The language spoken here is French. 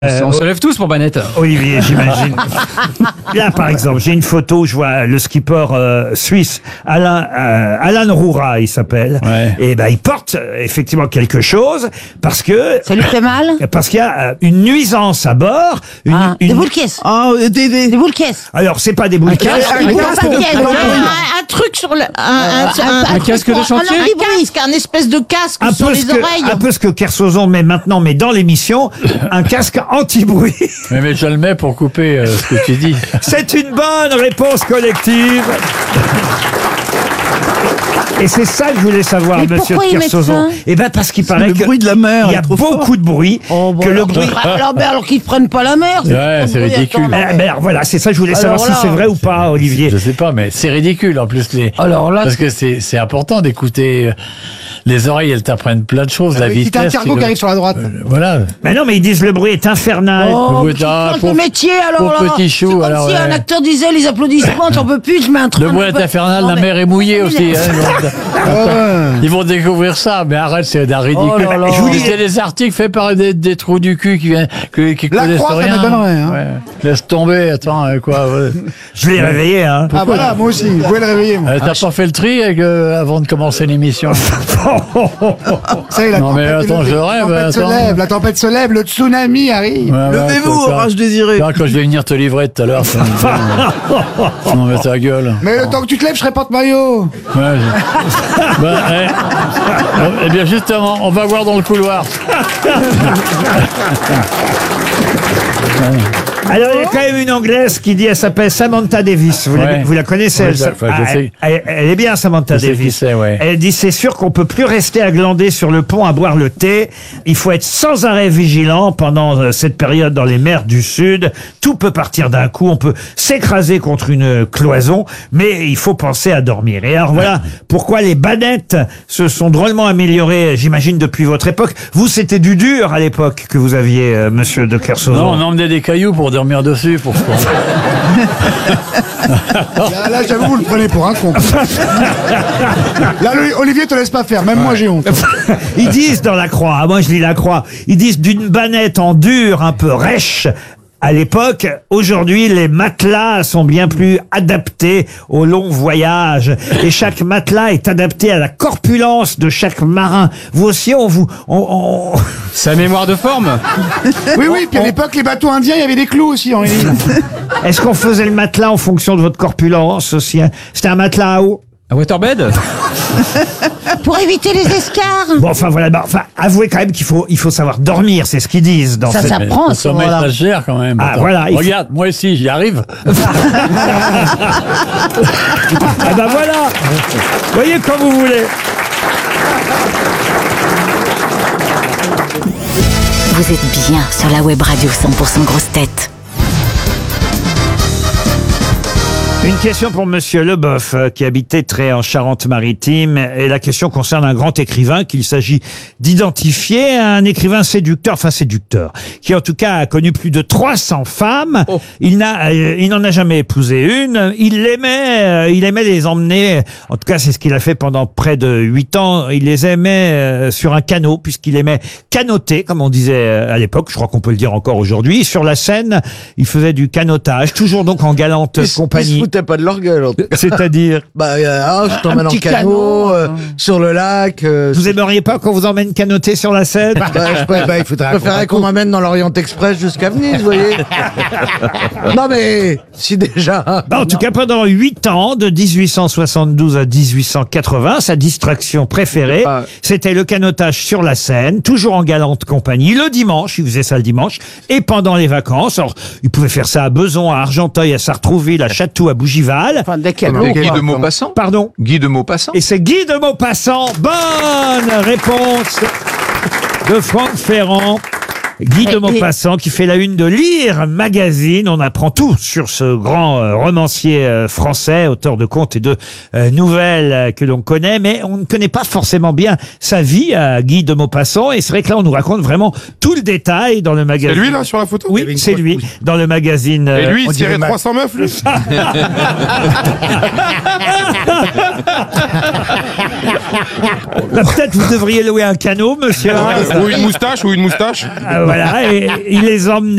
On se lève tous pour Banette. Olivier, j'imagine. Là, par exemple, j'ai une photo où je vois le skipper suisse, Alan Roura, il s'appelle. Ouais. Et ben, il porte effectivement quelque chose parce que... Ça lui fait mal? Parce qu'il y a une nuisance à bord. Des boules caisses. Des boules caisses. Alors, c'est pas des boules caisses. Un truc sur le... Un casque de chantier? Un casque, un espèce de casque sur les oreilles. Un peu ce que Kersozon met maintenant, mais dans l'émission, un casque anti-bruit. Mais je le mets pour couper ce que tu dis. C'est une bonne réponse collective. Et c'est ça que je voulais savoir, Mais monsieur pourquoi ils mettent Kersozon. ça Eh ben, parce qu'il paraît le que bruit de la mer il y a est trop beaucoup de bruit, que le bruit... Alors qu'ils prennent pas la mer. Ouais, c'est ridicule. Voilà, c'est ça, je voulais savoir si c'est vrai ou pas, Olivier. Je sais pas, mais c'est ridicule en plus. Alors là, parce que c'est important d'écouter. Les oreilles, elles t'apprennent plein de choses. La vitesse. C'est un cargo qui arrive sur la droite. Voilà. Mais non, mais ils disent le bruit est infernal. oh, Le bruit- ah, le pauvre- métier alors pauvre là. petit chou, C'est comme alors, si ouais. un acteur disait les applaudissements, t'en peux plus, je mets un truc. Le bruit est infernal, la mer est mouillée aussi. Ils vont découvrir ça, mais arrête, c'est d'un ridicule. Oh là là. Je vous dis, c'est des articles faits par des trous du cul qui connaissent Croix, ça rien. m'étonnerait, hein. Ouais. Laisse tomber, attends, quoi. Ouais. Je l'ai réveillé, hein. Ah voilà, moi aussi, vous pouvez le réveiller. Moi. T'as pas fait le tri avant de commencer l'émission? Ça y est, la Non, mais tempête, attends, je rêve, attends. la tempête se lève, le tsunami arrive. Levez-vous, orage désiré. Quand je vais venir te livrer tout à l'heure. Non, mais ta gueule. Mais le temps que tu te lèves, je serai porte-maillot. Ouais, eh bien, justement, on va voir dans le couloir. Alors, il y a quand même une Anglaise qui dit, elle s'appelle Samantha Davis. Vous la connaissez, Oui, je sais. elle est bien, Samantha Je sais qui Davis. c'est, ouais. Elle dit, c'est sûr qu'on peut plus rester à glander sur le pont à boire le thé. Il faut être sans arrêt vigilant pendant cette période dans les mers du Sud. Tout peut partir d'un coup. On peut s'écraser contre une cloison, mais il faut penser à dormir. Et alors voilà pourquoi les bannettes se sont drôlement améliorées, j'imagine, depuis votre époque. Vous, c'était du dur à l'époque que vous aviez, monsieur de Kersozon. Non, on emmenait des cailloux pour dormir dessus. Là, j'avoue, vous le prenez pour un con. Là, Olivier te laisse pas faire, même moi j'ai honte. Ils disent dans la Croix, moi je lis la Croix, ils disent d'une bannette en dur, un peu rêche. À l'époque, aujourd'hui, les matelas sont bien plus adaptés aux longs voyages. Et chaque matelas est adapté à la corpulence de chaque marin. Vous aussi, Sa mémoire de forme. Oui, puis à l'époque, les bateaux indiens, il y avait des clous aussi en ligne. Est-ce qu'on faisait le matelas en fonction de votre corpulence aussi, hein? C'était un matelas à eau? Un waterbed. pour éviter les escarres. Bon, enfin voilà, avouez quand même qu'il faut savoir dormir, c'est ce qu'ils disent dans Ça cette... s'apprend, Le ça, sommeil, voilà. ça se gère quand même. Ah, Attends. voilà, il faut- Regarde, moi aussi, j'y arrive. Ah ben voilà. Voyez comme vous voulez. Vous êtes bien sur la web radio 100% grosse tête. Une question pour Monsieur Leboeuf, qui habitait Tré en Charente-Maritime. Et la question concerne un grand écrivain qu'il s'agit d'identifier, un écrivain séducteur, qui en tout cas a connu plus de 300 femmes. Oh. Il n'en a jamais épousé une. Il aimait les emmener, en tout cas c'est ce qu'il a fait pendant près de 8 ans. Il les aimait sur un canot, puisqu'il aimait canoter, comme on disait à l'époque. Je crois qu'on peut le dire encore aujourd'hui. Sur la Seine, il faisait du canotage, toujours donc en galante compagnie. T'as pas de leur gueule. En tout cas. C'est-à-dire, Je t'emmène en petit canot, sur le lac. vous aimeriez pas qu'on vous emmène canoter sur la Seine? Il préférerais qu'on m'amène dans l'Orient Express jusqu'à Venise, vous voyez. Non mais, si déjà. En tout cas, pendant 8 ans, de 1872 à 1880, sa distraction préférée, c'était le canotage sur la Seine, toujours en galante compagnie, le dimanche, il faisait ça le dimanche, et pendant les vacances. Alors, il pouvait faire ça à Beson, à Argenteuil, à Sartrouville, à Chatou, à Bougival. Enfin, dès qu'il y a l'eau, Guy quoi. de Maupassant. Pardon? Guy de Maupassant. Et c'est Guy de Maupassant. Bonne réponse de Franck Ferrand. Guy de Maupassant qui fait la une de Lire Magazine. On apprend tout sur ce grand romancier français, auteur de contes et de nouvelles que l'on connaît, mais on ne connaît pas forcément bien sa vie à Guy de Maupassant. Et c'est vrai que là, on nous raconte vraiment tout le détail dans le magazine. C'est lui là sur la photo? Oui, c'est lui, dans le magazine. Et lui, on il dirait tirait 300 meufs, lui. Peut-être vous devriez louer un canot, monsieur. Ou une moustache, Voilà, et il les emmenait